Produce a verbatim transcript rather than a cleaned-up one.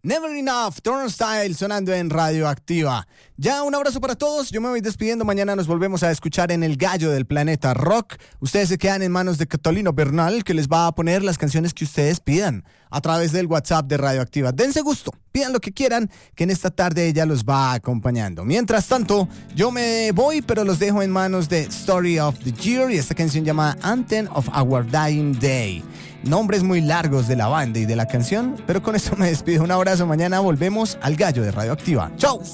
Never Enough, Turnstile sonando en Radioactiva. Ya un abrazo para todos, yo me voy despidiendo, mañana nos volvemos a escuchar en El Gallo del Planeta Rock. Ustedes se quedan en manos de Catalina Bernal, que les va a poner las canciones que ustedes pidan a través del WhatsApp de Radioactiva. Dense gusto, pidan lo que quieran, que en esta tarde ella los va acompañando. Mientras tanto, yo me voy, pero los dejo en manos de Story of the Year y esta canción llamada Anthem of Our Dying Day. Nombres muy largos de la banda y de la canción, pero con esto me despido. Un abrazo, mañana volvemos al Gallo de Radioactiva. ¡Chao!